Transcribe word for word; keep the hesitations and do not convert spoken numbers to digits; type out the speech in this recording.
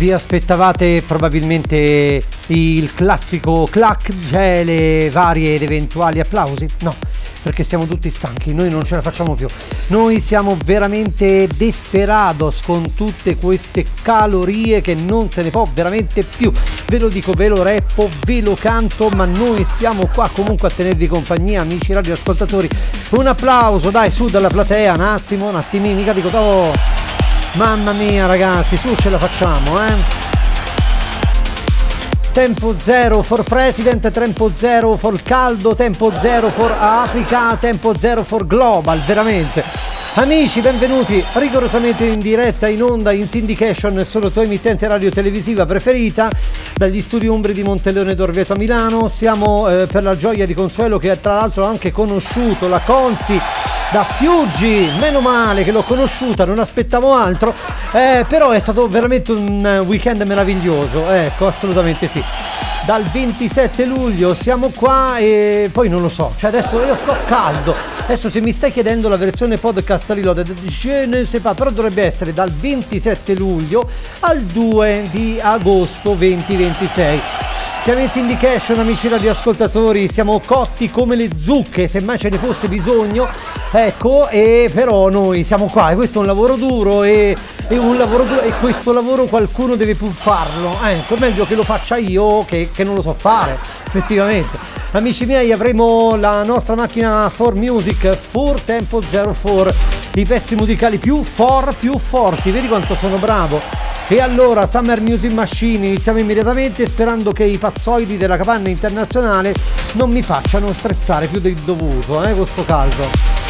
Vi aspettavate probabilmente il classico clac, cioè le varie ed eventuali applausi? No, perché siamo tutti stanchi, noi non ce la facciamo più. Noi siamo veramente desperados con tutte queste calorie che non se ne può veramente più. Ve lo dico, ve lo reppo, ve lo canto, ma noi siamo qua comunque a tenervi compagnia, amici radioascoltatori. Un applauso, dai, su dalla platea, un attimo, un attimino, mica dico, oh, mamma mia ragazzi, su ce la facciamo, eh? Tempo zero for President, tempo zero for caldo, tempo zero for Africa, tempo zero for global, veramente. Amici, benvenuti rigorosamente in diretta, in onda, in syndication, sono tua emittente radio televisiva preferita, dagli studi Umbri di Monteleone d'Orvieto a Milano. Siamo eh, per la gioia di Consuelo, che tra l'altro ha anche conosciuto la Consi da Fiuggi, meno male che l'ho conosciuta, non aspettavo altro, eh, però è stato veramente un weekend meraviglioso, ecco, assolutamente sì. Dal ventisette luglio siamo qua e poi non lo so, cioè adesso io ho caldo, adesso se mi stai chiedendo la versione podcast reloaded, je ne sais pas, però dovrebbe essere dal ventisette luglio al due di agosto duemilaventisei. Siamo in syndication, amici radioascoltatori, siamo cotti come le zucche, se mai ce ne fosse bisogno, ecco, e però noi siamo qua e questo è un lavoro duro e, e un lavoro duro e questo lavoro qualcuno deve pur farlo, ecco, meglio che lo faccia io che, che non lo so fare, effettivamente. Amici miei, avremo la nostra macchina for music, for tempo zero for, i pezzi musicali più for, più forti, vedi quanto sono bravo. E allora Summer Music Machine, iniziamo immediatamente sperando che i pazzoidi della capanna internazionale non mi facciano stressare più del dovuto, eh, con sto caldo.